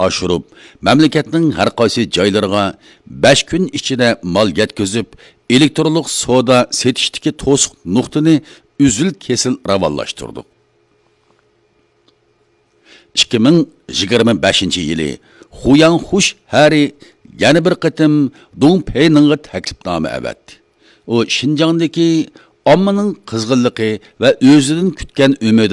oshirib, mamlakatning har qaysi joylariga 5 kun ichida mol yetkazib, elektronlik savdo setishdagi to'siq nuqtani uzil-kesil ravonlashtirdik. 2025-yili Huyang Xush Hari yana bir qatim Dong Peyningga taklifnoma avatdi. U Xinjiangdagi ommaning qizg'inligi va o'zidan kutgan umidi